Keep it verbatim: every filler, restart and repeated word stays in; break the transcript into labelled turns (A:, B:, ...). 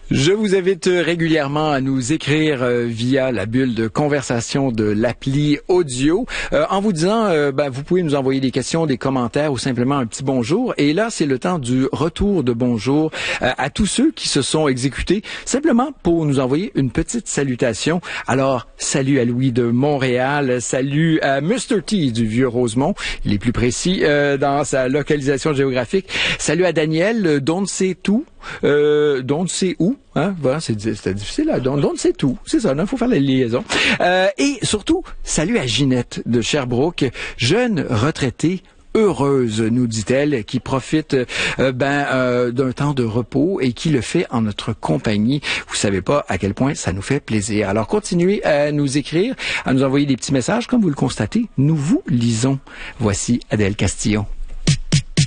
A: Je vous invite régulièrement à nous écrire euh, via la bulle de conversation de l'appli audio euh, en vous disant, euh, ben, vous pouvez nous envoyer des questions, des commentaires ou simplement un petit bonjour. Et là, c'est le temps du retour de bonjour euh, à tous ceux qui se sont exécutés simplement pour nous envoyer une petite salutation. Alors, salut à Louis de Montréal, salut à mister T du Vieux-Rosemont, il est plus précis euh, dans sa localisation géographique. Salut à Daniel, don't say tout. Euh, don't say où, hein, voilà, c'est, c'était difficile, là. Don't, don't say tout, c'est ça, il faut faire la liaison. Euh, et surtout, salut à Ginette de Sherbrooke, jeune retraitée, heureuse, nous dit-elle, qui profite euh, ben euh, d'un temps de repos et qui le fait en notre compagnie. Vous savez pas à quel point ça nous fait plaisir. Alors continuez à nous écrire, à nous envoyer des petits messages, comme vous le constatez, nous vous lisons. Voici Adèle Castillon.